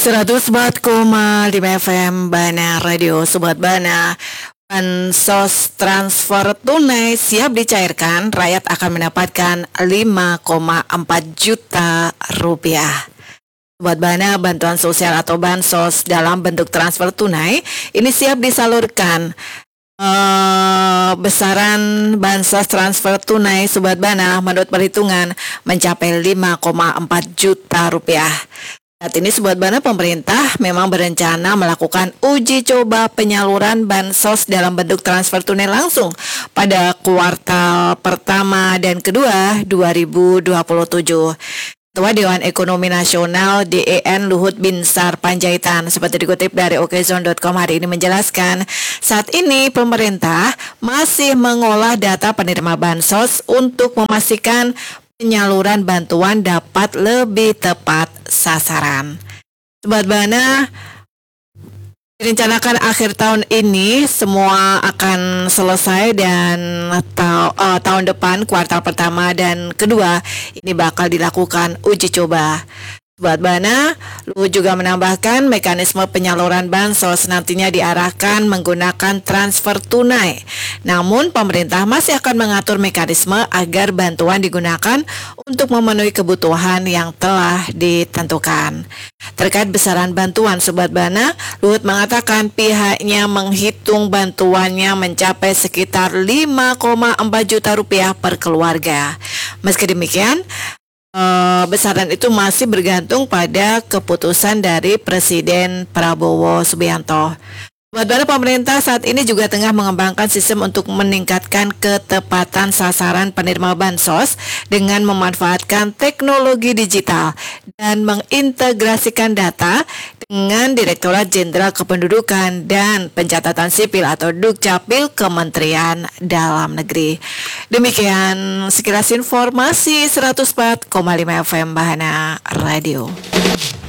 104,5 FM Bana Radio. Sobat Bana, bansos transfer tunai siap dicairkan, rakyat akan mendapatkan 5,4 juta rupiah. Sobat Bana, bantuan sosial atau bansos dalam bentuk transfer tunai ini siap disalurkan. Besaran bansos transfer tunai Sobat Bana menurut perhitungan mencapai 5,4 juta rupiah. Saat ini Sobat Bana, pemerintah memang berencana melakukan uji coba penyaluran bansos dalam bentuk transfer tunai langsung pada kuartal pertama dan kedua 2027. Ketua Dewan Ekonomi Nasional DEN Luhut Binsar Panjaitan seperti dikutip dari okezone.com hari ini menjelaskan, saat ini pemerintah masih mengolah data penerima bansos untuk memastikan penyaluran bantuan dapat lebih tepat sasaran. Sobat Bana, direncanakan akhir tahun ini semua akan selesai dan tahun depan kuartal pertama dan kedua ini bakal dilakukan uji coba. Sobat Bana, Luhut juga menambahkan mekanisme penyaluran bansos nantinya diarahkan menggunakan transfer tunai. Namun pemerintah masih akan mengatur mekanisme agar bantuan digunakan untuk memenuhi kebutuhan yang telah ditentukan. Terkait besaran bantuan Sobat Bana, Luhut mengatakan pihaknya menghitung bantuannya mencapai sekitar 5,4 juta rupiah per keluarga. Meski demikian, besaran itu masih bergantung pada keputusan dari Presiden Prabowo Subianto. Padahal pemerintah saat ini juga tengah mengembangkan sistem untuk meningkatkan ketepatan sasaran penerima bansos dengan memanfaatkan teknologi digital dan mengintegrasikan data dengan Direktorat Jenderal Kependudukan dan Pencatatan Sipil atau Dukcapil Kementerian Dalam Negeri. Demikian sekilas informasi 104,5 FM Bahana Radio.